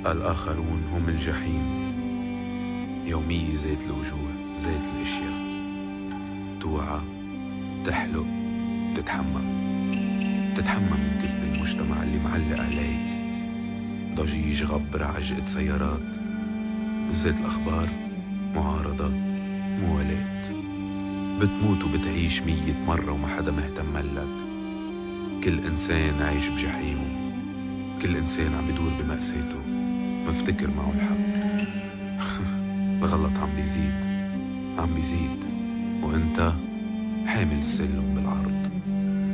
الآخرون هم الجحيم. يومية زيت الوجوه، زيت الأشياء، توعى، تحلق، تتحمم من كذب المجتمع اللي معلق عليك. ضجيج غبر عجقة سيارات، زيت الأخبار، معارضة، موالات. بتموت وبتعيش 100 مرة وما حدا مهتم لك. كل إنسان عايش بجحيمه، كل إنسان عم بدور بمأساته، مفتكر معه الحق. الغلط عم بيزيد، وإنت حامل السلم بالعرض.